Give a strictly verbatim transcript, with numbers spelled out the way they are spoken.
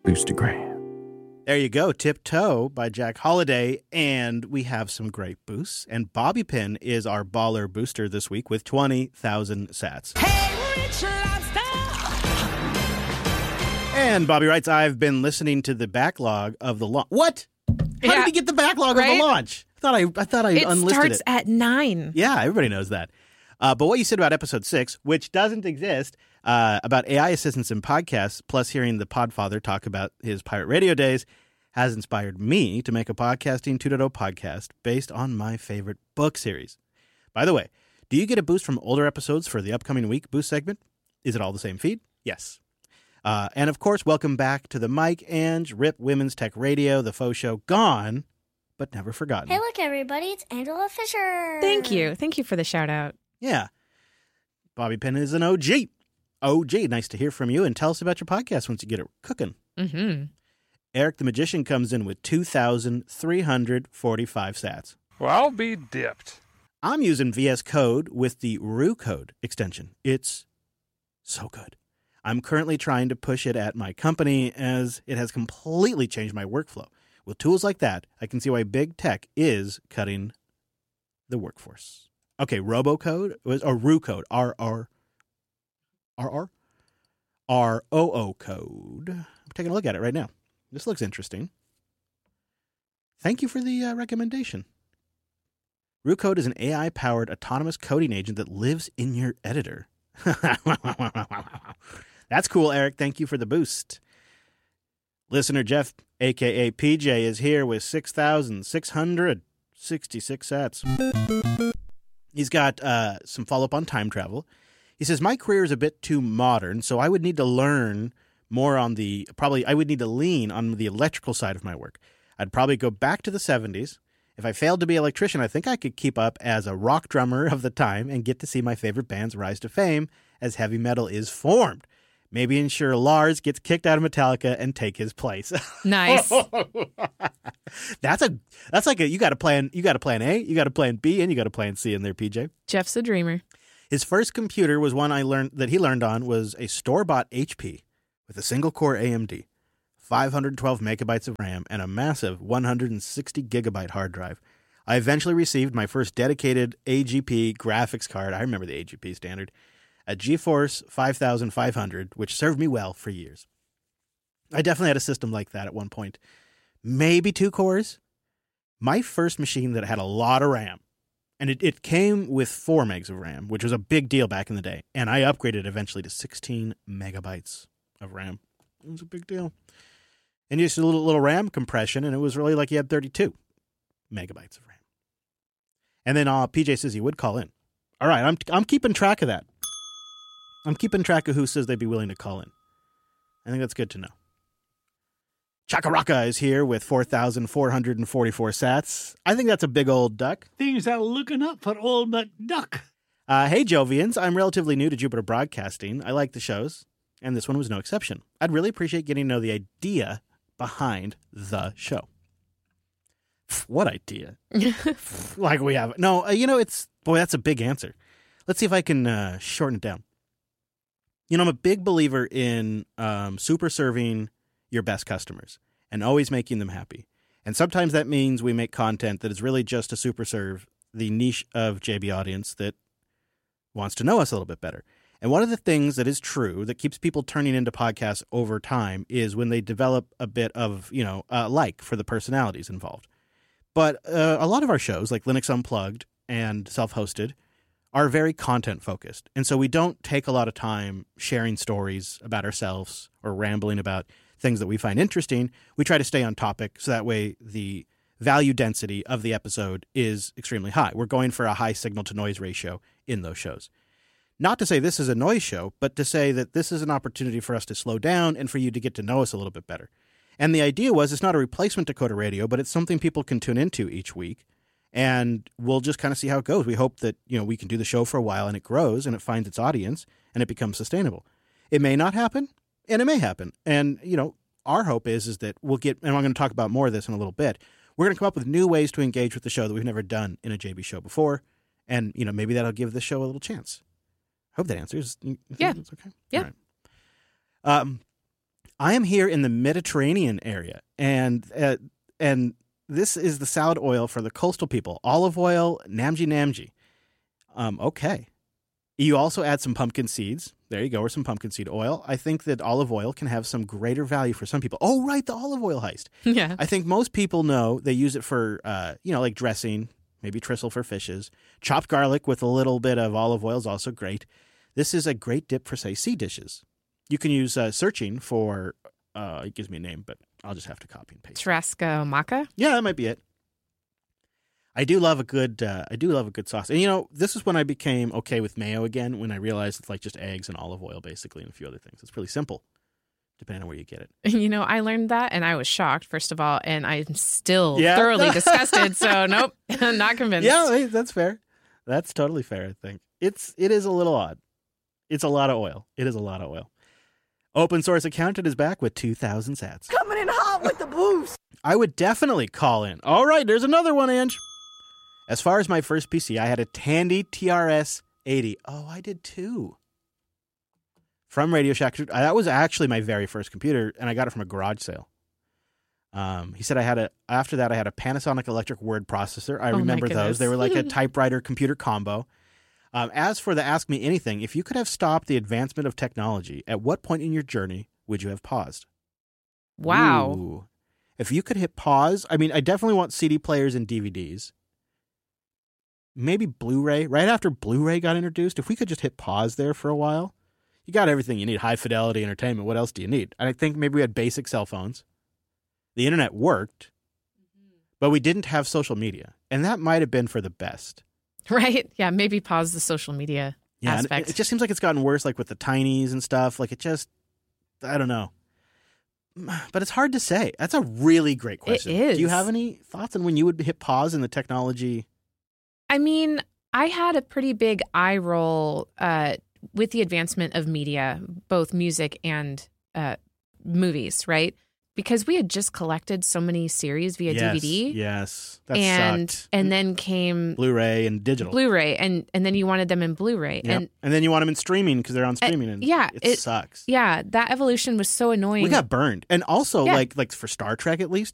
Boostergram. There you go, Tiptoe by Jack Holiday, and we have some great boosts. And Bobby Pin is our baller booster this week with twenty thousand sats. Hey, rich lobster! And Bobby writes, I've been listening to the backlog of the launch. What? How Yeah. did he get the backlog Right? of the launch? I thought I, I thought I It unlisted starts it. at nine. Yeah, everybody knows that. Uh, but what you said about episode six, which doesn't exist, uh, about A I assistants in podcasts, plus hearing the Podfather talk about his pirate radio days, has inspired me to make a Podcasting two point oh podcast based on my favorite book series. By the way, do you get a boost from older episodes for the upcoming week boost segment? Is it all the same feed? Yes. Uh, and of course, welcome back to the Mike Ange Rip Women's Tech Radio, the faux show, gone, but never forgotten. Hey, look, everybody, it's Angela Fisher. Thank you. Thank you for the shout out. Yeah. Bobby Pin is an O G. O G, nice to hear from you. And tell us about your podcast once you get it cooking. Mm-hmm. Eric the Magician comes in with two thousand three hundred forty-five sats. Well, I'll be dipped. I'm using V S Code with the Rue Code extension. It's so good. I'm currently trying to push it at my company as it has completely changed my workflow. With tools like that, I can see why big tech is cutting the workforce. Okay, RoboCode was or Rue Code, R R R R R O O code. I'm taking a look at it right now. This looks interesting. Thank you for the uh, recommendation. Rue Code is an A I-powered autonomous coding agent that lives in your editor. That's cool, Eric. Thank you for the boost. Listener Jeff, a k a. P J, is here with six thousand six hundred sixty-six sats. He's got uh, some follow-up on time travel. He says, my career is a bit too modern, so I would need to learn more on the, probably I would need to lean on the electrical side of my work. I'd probably go back to the seventies. If I failed to be an electrician, I think I could keep up as a rock drummer of the time and get to see my favorite bands rise to fame as heavy metal is formed. Maybe ensure Lars gets kicked out of Metallica and take his place. Nice. that's a that's like a you got a plan you got a plan A, you got a plan B, and you got a plan C in there, P J. Jeff's a dreamer. His first computer was one I learned that he learned on was a store-bought H P with a single core A M D, five hundred twelve megabytes of RAM, and a massive one hundred sixty gigabyte hard drive. I eventually received my first dedicated A G P graphics card. I remember the A G P standard. A GeForce five thousand five hundred, which served me well for years. I definitely had a system like that at one point. Maybe two cores. My first machine that had a lot of RAM, and it, it came with four megs of RAM, which was a big deal back in the day. And I upgraded eventually to sixteen megabytes of RAM. It was a big deal. And you used a little, little RAM compression, and it was really like you had thirty-two megabytes of RAM. And then uh, P J says he would call in. All right, I'm I'm keeping track of that. I'm keeping track of who says they'd be willing to call in. I think that's good to know. Chakaraka is here with four thousand four hundred forty-four sats. I think that's a big old duck. Things are looking up for old McDuck. Uh, hey, Jovians. I'm relatively new to Jupiter Broadcasting. I like the shows, and this one was no exception. I'd really appreciate getting to know the idea behind the show. What idea? Like we have. No, uh, you know, it's, boy, that's a big answer. Let's see if I can uh, shorten it down. You know, I'm a big believer in um, super serving your best customers and always making them happy. And sometimes that means we make content that is really just to super serve the niche of J B audience that wants to know us a little bit better. And one of the things that is true that keeps people turning into podcasts over time is when they develop a bit of, you know, uh, like for the personalities involved. But uh, a lot of our shows, like Linux Unplugged and Self-Hosted, are very content-focused. And so we don't take a lot of time sharing stories about ourselves or rambling about things that we find interesting. We try to stay on topic so that way the value density of the episode is extremely high. We're going for a high signal-to-noise ratio in those shows. Not to say this is a noise show, but to say that this is an opportunity for us to slow down and for you to get to know us a little bit better. And the idea was it's not a replacement to Coda Radio, but it's something people can tune into each week. And we'll just kind of see how it goes. We hope that, you know, we can do the show for a while and it grows and it finds its audience and it becomes sustainable. It may not happen and it may happen. And, you know, our hope is, is that we'll get, and I'm going to talk about more of this in a little bit. We're going to come up with new ways to engage with the show that we've never done in a J B show before. And, you know, maybe that'll give the show a little chance. I hope that answers. You think Yeah. that's okay? Yeah. All right. Um, I am here in the Mediterranean area, and uh, and this is the salad oil for the coastal people. Olive oil, namji namji. Um, okay. You also add some pumpkin seeds. There you go, or some pumpkin seed oil. I think that olive oil can have some greater value for some people. Oh, right, the olive oil heist. Yeah. I think most people know they use it for, uh, you know, like dressing, maybe tristle for fishes. Chopped garlic with a little bit of olive oil is also great. This is a great dip for, say, sea dishes. You can use uh, searching for, uh, it gives me a name, but I'll just have to copy and paste. Tarasco maca? Yeah, that might be it. I do love a good, uh, I do love a good sauce. And, you know, this is when I became okay with mayo again, when I realized it's like just eggs and olive oil, basically, and a few other things. It's really simple, depending on where you get it. You know, I learned that and I was shocked, first of all, and I'm still Yeah. thoroughly disgusted. So, nope, not convinced. Yeah, hey, that's fair. That's totally fair, I think. It's, it is a little odd. It's a lot of oil. It is a lot of oil. Open Source Accountant is back with two thousand sats. Coming in hot with the boost. I would definitely call in. All right, there's another one, Ange. As far as my first P C, I had a Tandy T R S eighty. Oh, I did too. From Radio Shack. That was actually my very first computer, and I got it from a garage sale. Um, he said I had a, after that, I had a Panasonic electric word processor. I Oh, my remember those. goodness. They were like a typewriter computer combo. Um, as for the Ask Me Anything, if you could have stopped the advancement of technology, at what point in your journey would you have paused? Wow. Ooh. If you could hit pause, I mean, I definitely want C D players and D V Ds. Maybe Blu-ray. Right after Blu-ray got introduced, if we could just hit pause there for a while, you got everything you need. High fidelity entertainment. What else do you need? And I think maybe we had basic cell phones. The internet worked, but we didn't have social media. And that might have been for the best. Right? Yeah, maybe pause the social media Yeah, and aspect. it, it just seems like it's gotten worse, like with the tinies and stuff. Like it just, I don't know. But it's hard to say. That's a really great question. is. Do you have any thoughts on when you would hit pause in the technology? I mean, I had a pretty big eye roll uh, with the advancement of media, both music and uh, movies, right? Because we had just collected so many series via yes, D V D. Yes, that and sucked. and then came Blu-ray and digital. Blu-ray, and and then you wanted them in Blu-ray, Yep. and and then you want them in streaming because they're on streaming, and yeah, it, it- sucks. yeah, that evolution was so annoying. We got burned, and also Yeah. like like for Star Trek at least,